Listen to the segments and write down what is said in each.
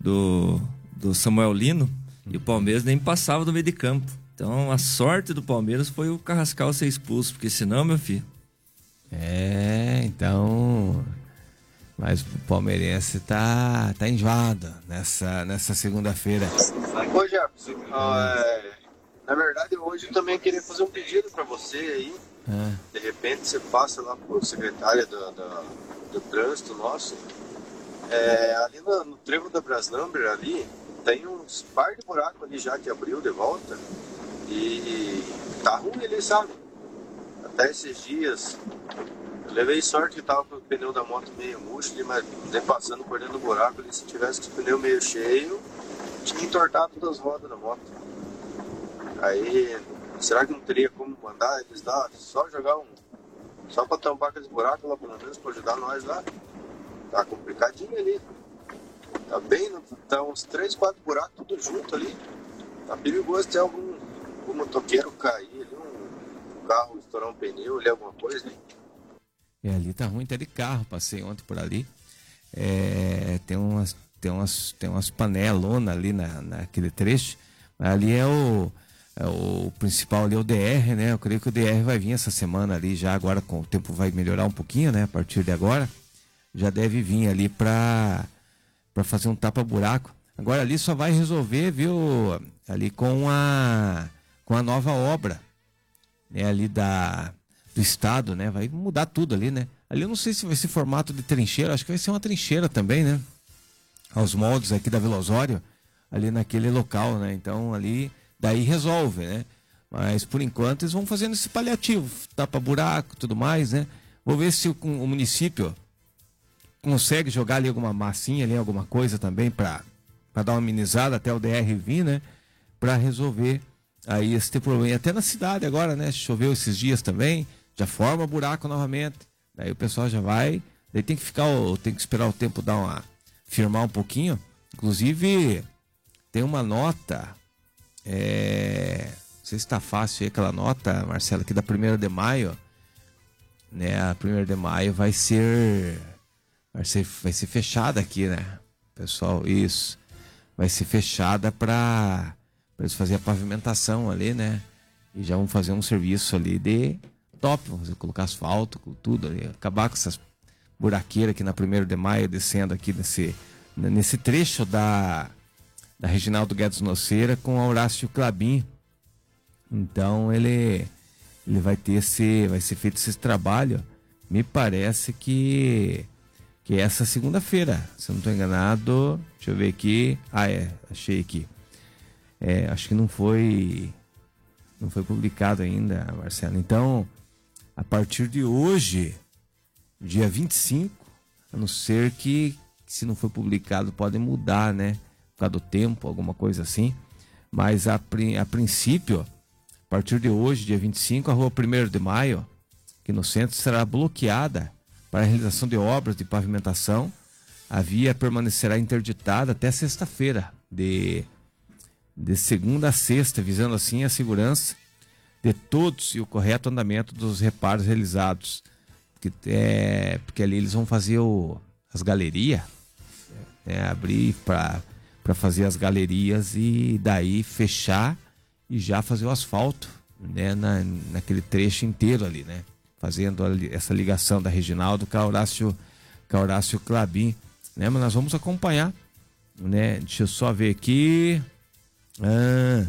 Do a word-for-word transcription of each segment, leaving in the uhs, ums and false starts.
do, do Samuel Lino, e o Palmeiras nem passava do meio de campo. Então a sorte do Palmeiras foi o Carrascal ser expulso, porque senão, meu filho... É, então... Mas o palmeirense tá, tá enjoado nessa, nessa segunda-feira. Ô Jefferson, é, na verdade hoje eu também queria fazer um pedido para você aí. Ah. De repente você passa lá pro secretário do, do, do trânsito nosso. É, ali no, no trevo da Brasnumber ali, tem uns par de buracos ali já que abriu de volta. E tá ruim ali, sabe? Até esses dias... Eu levei sorte que tava com o pneu da moto meio murcho, mas nem passando por dentro do buraco ali, se tivesse com o pneu meio cheio, tinha entortado todas as rodas da moto. Aí, será que não teria como mandar eles lá, só jogar um, só pra tampar aqueles buracos lá, pelo menos, pra ajudar nós lá? Tá complicadinho ali. Tá bem, tá uns três, quatro buracos tudo junto ali. Tá perigoso ter algum, algum motoqueiro cair ali, um carro estourar um pneu ali, alguma coisa ali. E ali tá ruim, tá de carro, passei ontem por ali. É, tem umas, tem umas, tem umas panelonas ali na, naquele trecho. Ali é o, é o principal ali, é o D R, né? Eu creio que o D R vai vir essa semana ali já, agora com o tempo vai melhorar um pouquinho, né? A partir de agora, já deve vir ali pra, pra fazer um tapa-buraco. Agora ali só vai resolver, viu? Ali com a, com a nova obra, né? Ali da... do estado, né? Vai mudar tudo ali, né? Ali eu não sei se vai ser formato de trincheira, acho que vai ser uma trincheira também, né? Aos moldes aqui da Vila Osório, ali naquele local, né? Então ali, daí resolve, né? Mas por enquanto eles vão fazendo esse paliativo, tapa buraco, tudo mais, né? Vou ver se o, o município consegue jogar ali alguma massinha ali, alguma coisa também para para dar uma amenizada até o D R vir, né? Para resolver aí esse problema. Até na cidade agora, né? Choveu esses dias também, já forma buraco novamente, daí o pessoal já vai, daí tem que ficar, tem que esperar o tempo dar uma, firmar um pouquinho. Inclusive tem uma nota, é, não sei se tá fácil aí aquela nota, Marcelo, aqui da primeira de maio, né? A primeira de maio vai ser, vai ser, vai ser fechada aqui, né? Pessoal, isso, vai ser fechada para para eles fazerem a pavimentação ali, né? E já vão fazer um serviço ali de top, vamos colocar asfalto, tudo ali, acabar com essas buraqueiras aqui na primeira de maio, descendo aqui nesse, nesse trecho da, da Reginaldo Guedes Noceira com a Horácio Clabin. Então ele, ele vai ter esse, vai ser feito esse trabalho, me parece que, que é essa segunda-feira, se eu não estou enganado, deixa eu ver aqui, ah é, achei aqui, é, acho que não foi, não foi publicado ainda, Marcelo, então a partir de hoje, dia vinte e cinco, a não ser que, se não for publicado, pode mudar, né? Por causa do tempo, alguma coisa assim. Mas a, a princípio, a partir de hoje, dia vinte e cinco, a rua primeiro de maio, aqui no centro, será bloqueada para a realização de obras de pavimentação. A via permanecerá interditada até sexta-feira, de, de segunda a sexta, visando assim a segurança de todos e o correto andamento dos reparos realizados. Porque, é, porque ali eles vão fazer o, as galerias, é, abrir para fazer as galerias e daí fechar e já fazer o asfalto, né, na, naquele trecho inteiro ali, né? Fazendo a, essa ligação da Reginaldo com a Horácio, com a Horácio Clabin, né? Mas nós vamos acompanhar, né? Deixa eu só ver aqui. Ah,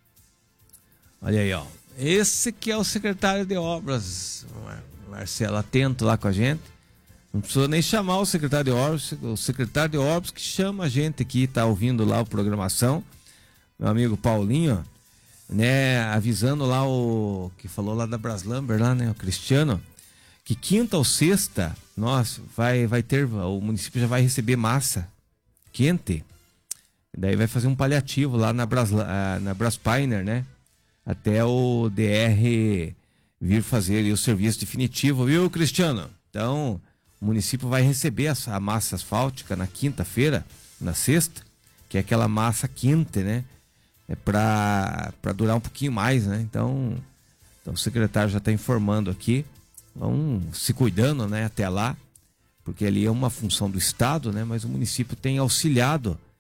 olha aí, ó. Esse que é o secretário de obras, Marcelo, atento lá com a gente. Não precisa nem chamar o secretário de obras, o secretário de obras que chama a gente aqui, tá ouvindo lá a programação, meu amigo Paulinho, né, avisando lá o que falou lá da Braslamber lá, né, o Cristiano, que quinta ou sexta, nós vai vai ter, o município já vai receber massa quente. Daí vai fazer um paliativo lá na Bras, na Braspiner, né? Até o D R vir fazer ali o serviço definitivo, viu, Cristiano? Então, o município vai receber essa massa asfáltica na quinta-feira, na sexta, que é aquela massa quente, né? É para para durar um pouquinho mais, né? Então, então o secretário já está informando aqui, vão se cuidando, né, até lá, porque ali é uma função do Estado, né? Mas o município tem auxiliado